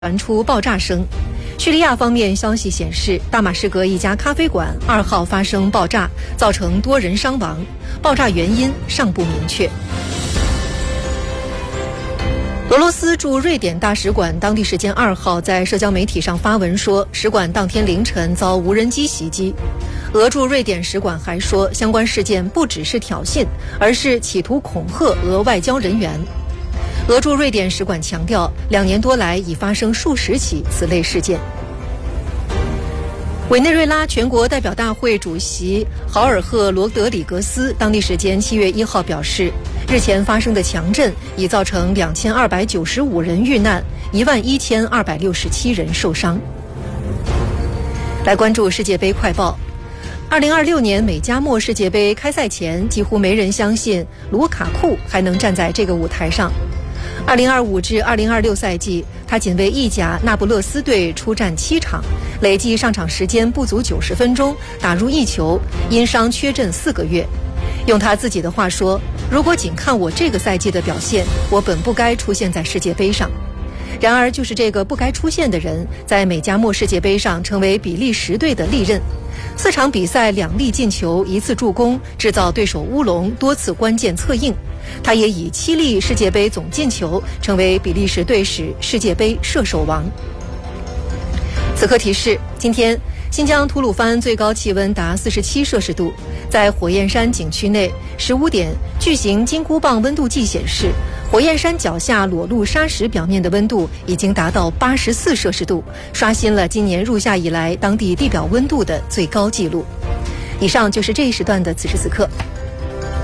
传出爆炸声。叙利亚方面消息显示，大马士革一家咖啡馆2号发生爆炸，造成多人伤亡，爆炸原因尚不明确。俄罗斯驻瑞典大使馆当地时间2号在社交媒体上发文说，使馆当天凌晨遭无人机袭击。俄驻瑞典使馆还说，相关事件不只是挑衅，而是企图恐吓俄外交人员。俄驻瑞典使馆强调，2年多来已发生数十起此类事件。委内瑞拉全国代表大会主席豪尔赫·罗德里格斯当地时间7月1号表示，日前发生的强震已造成2295人遇难，11267人受伤。来关注世界杯快报。2026年美加墨世界杯开赛前，几乎没人相信卢卡库还能站在这个舞台上。2025至2026赛季，他仅为意甲那不勒斯队出战7场，累计上场时间不足90分钟，打入1球，因伤缺阵4个月。用他自己的话说，如果仅看我这个赛季的表现，我本不该出现在世界杯上。然而就是这个不该出现的人，在美加墨世界杯上成为比利时队的利刃。4场比赛2粒进球1次助攻，制造对手乌龙，多次关键策应。他也以7粒世界杯总进球成为比利时队史世界杯射手王。此刻提示：今天新疆吐鲁番最高气温达47摄氏度，在火焰山景区内15点巨型金箍棒温度计显示，火焰山脚下裸露砂石表面的温度已经达到84摄氏度，刷新了今年入夏以来当地地表温度的最高纪录。以上就是这一时段的此时此刻。